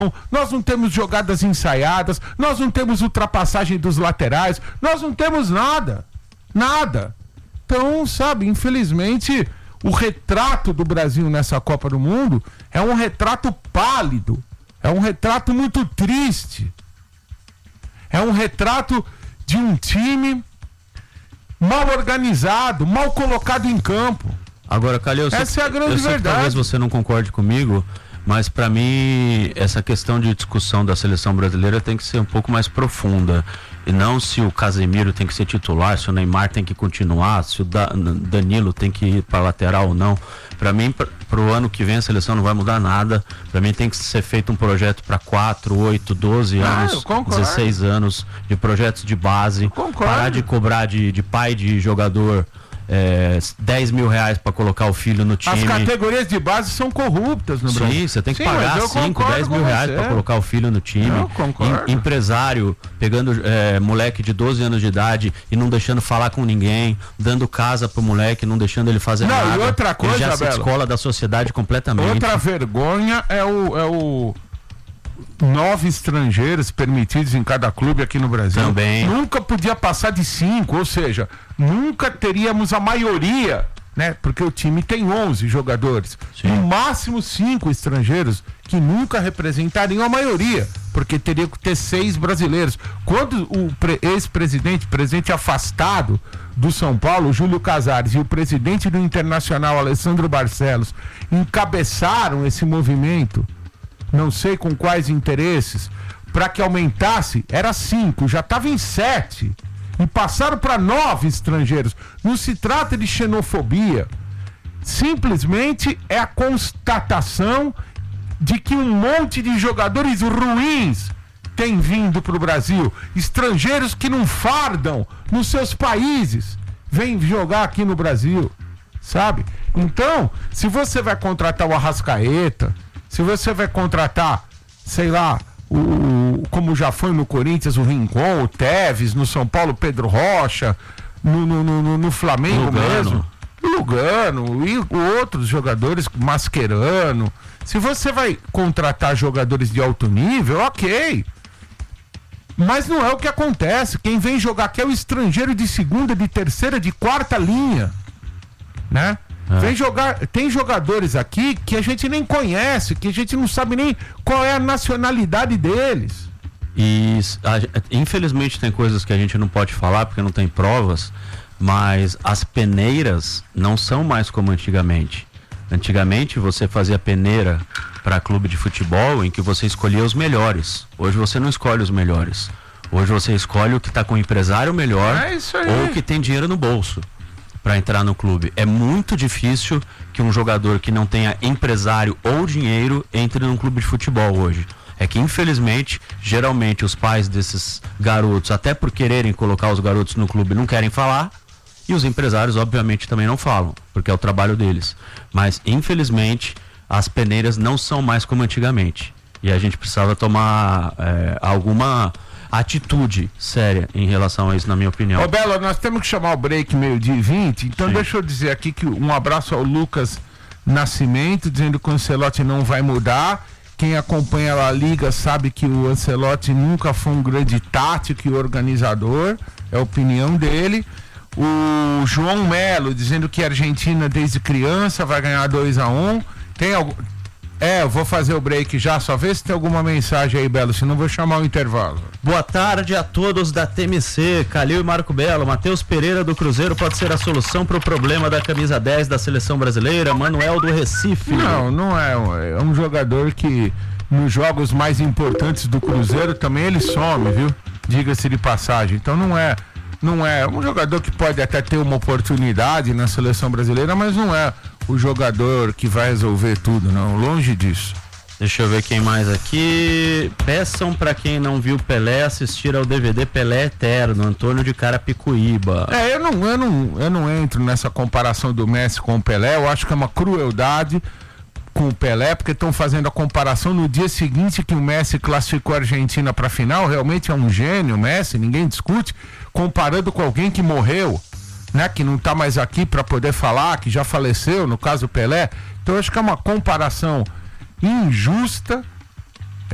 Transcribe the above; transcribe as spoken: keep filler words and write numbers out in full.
nós não temos jogadas ensaiadas, nós não temos ultrapassagem dos laterais, nós não temos nada, nada. Então, sabe, infelizmente, o retrato do Brasil nessa Copa do Mundo é um retrato pálido, é um retrato muito triste, é um retrato de um time mal organizado, mal colocado em campo. Agora, Calil, essa sei, é a grande eu sei verdade. Que talvez você não concorde comigo, mas para mim essa questão de discussão da seleção brasileira tem que ser um pouco mais profunda. E não se o Casemiro tem que ser titular, se o Neymar tem que continuar, se o Danilo tem que ir para lateral ou não. Para mim, para o ano que vem a seleção não vai mudar nada. Para mim tem que ser feito um projeto para quatro, oito, doze anos, ah, dezesseis anos de projetos de base. Parar de cobrar de, de pai de jogador É, dez mil reais para colocar o filho no time. As categorias de base são corruptas no Brasil. Sim, você tem que Sim, pagar cinco, dez mil reais para colocar o filho no time. Em, empresário pegando é, moleque de doze anos de idade e não deixando falar com ninguém, dando casa pro moleque, não deixando ele fazer não, nada. E outra coisa, ele já se descola da sociedade completamente. Outra vergonha é o, é o nove estrangeiros permitidos em cada clube aqui no Brasil. Também. Nunca podia passar de cinco, ou seja, nunca teríamos a maioria, né? Porque o time tem onze jogadores. Sim. No máximo cinco estrangeiros que nunca representariam a maioria, porque teria que ter seis brasileiros. Quando o ex-presidente, presidente afastado do São Paulo, o Júlio Casares, e o presidente do Internacional, Alessandro Barcelos, encabeçaram esse movimento, não sei com quais interesses, para que aumentasse, era cinco, já estava em sete, e passaram para nove estrangeiros. Não se trata de xenofobia, simplesmente é a constatação de que um monte de jogadores ruins tem vindo para o Brasil, estrangeiros que não fardam nos seus países, vêm jogar aqui no Brasil, sabe? Então, se você vai contratar o Arrascaeta, se você vai contratar, sei lá, o, como já foi no Corinthians, o Rincon, o Tevez, no São Paulo, Pedro Rocha, no, no, no, no Flamengo Lugano. mesmo, Lugano e outros jogadores, Mascherano. Se você vai contratar jogadores de alto nível, ok. Mas não é o que acontece. Quem vem jogar aqui é o estrangeiro de segunda, de terceira, de quarta linha, né? É. Vem jogar, tem jogadores aqui que a gente nem conhece, que a gente não sabe nem qual é a nacionalidade deles. E a, infelizmente tem coisas que a gente não pode falar porque não tem provas, mas as peneiras não são mais como antigamente. Antigamente você fazia peneira para clube de futebol em que você escolhia os melhores. Hoje você não escolhe os melhores. Hoje você escolhe o que está com o empresário melhor é isso aí. Ou o que tem dinheiro no bolso para entrar no clube. É muito difícil que um jogador que não tenha empresário ou dinheiro entre num clube de futebol hoje. É que infelizmente, geralmente os pais desses garotos, até por quererem colocar os garotos no clube, não querem falar, e os empresários obviamente também não falam, porque é o trabalho deles. Mas infelizmente as peneiras não são mais como antigamente, e a gente precisava tomar é, alguma atitude séria em relação a isso, na minha opinião. Ô Belo, nós temos que chamar o break meio-dia e vinte, então Sim. deixa eu dizer aqui que um abraço ao Lucas Nascimento, dizendo que o Ancelotti não vai mudar. Quem acompanha a Liga sabe que o Ancelotti nunca foi um grande tático e organizador, é a opinião dele. O João Melo dizendo que a Argentina desde criança vai ganhar dois a um. Tem algum... É, eu vou fazer o break já, só ver se tem alguma mensagem aí, Belo, senão vou chamar o intervalo. Boa tarde a todos da T M C, Calil e Marco Belo. Matheus Pereira do Cruzeiro pode ser a solução para o problema da camisa dez da seleção brasileira. Manuel do Recife. Não, não é. É um jogador que nos jogos mais importantes do Cruzeiro também ele some, viu? Diga-se de passagem. Então não é, não é um jogador que pode até ter uma oportunidade na seleção brasileira, mas não é o jogador que vai resolver tudo, não, longe disso. Deixa eu ver quem mais aqui. Peçam para quem não viu Pelé assistir ao D V D Pelé Eterno, Antônio de Carapicuíba. É, eu não, eu não, eu não entro nessa comparação do Messi com o Pelé, eu acho que é uma crueldade com o Pelé, porque estão fazendo a comparação no dia seguinte que o Messi classificou a Argentina para a final. Realmente é um gênio o Messi, ninguém discute, comparando com alguém que morreu, né, que não está mais aqui para poder falar, que já faleceu, no caso o Pelé. Então eu acho que é uma comparação injusta,